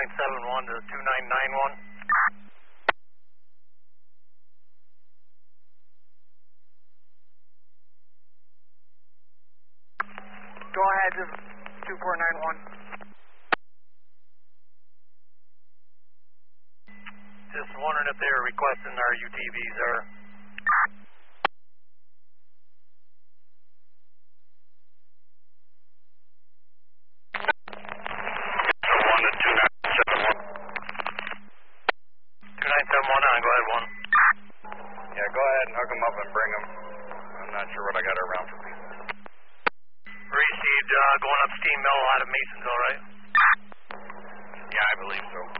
2971 to 2991. Go ahead to 2491. Just wondering if they were requesting our UTVs or... Go ahead, one. Yeah, go ahead and hook them up and bring them. I'm not sure what I got around for people. Received, going up Steam Mill out of Masonville, right? Yeah, I believe so.